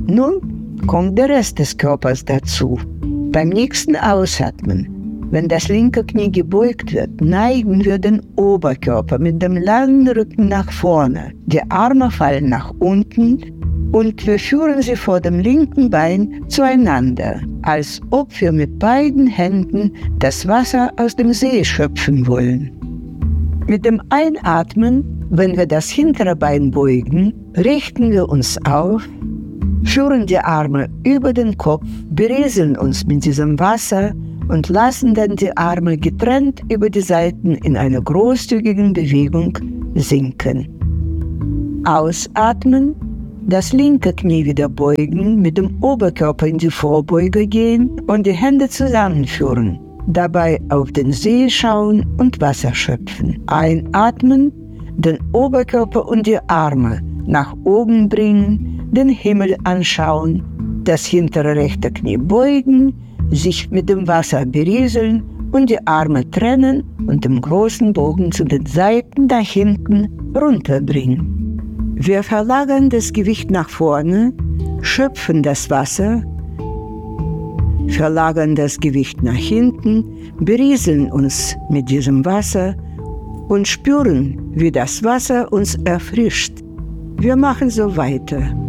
Nun kommt der Rest des Körpers dazu. Beim nächsten Ausatmen, wenn das linke Knie gebeugt wird, neigen wir den Oberkörper mit dem langen Rücken nach vorne. Die Arme fallen nach unten und wir führen sie vor dem linken Bein zueinander, als ob wir mit beiden Händen das Wasser aus dem See schöpfen wollen. Mit dem Einatmen, wenn wir das hintere Bein beugen, richten wir uns auf, führen die Arme über den Kopf, berieseln uns mit diesem Wasser und lassen dann die Arme getrennt über die Seiten in einer großzügigen Bewegung sinken. Ausatmen, das linke Knie wieder beugen, mit dem Oberkörper in die Vorbeuge gehen und die Hände zusammenführen. Dabei auf den See schauen und Wasser schöpfen. Einatmen, den Oberkörper und die Arme nach oben bringen, den Himmel anschauen, das hintere rechte Knie beugen, sich mit dem Wasser berieseln und die Arme trennen und im großen Bogen zu den Seiten nach hinten runterbringen. Wir verlagern das Gewicht nach vorne, schöpfen das Wasser, verlagern das Gewicht nach hinten, berieseln uns mit diesem Wasser und spüren, wie das Wasser uns erfrischt. Wir machen so weiter.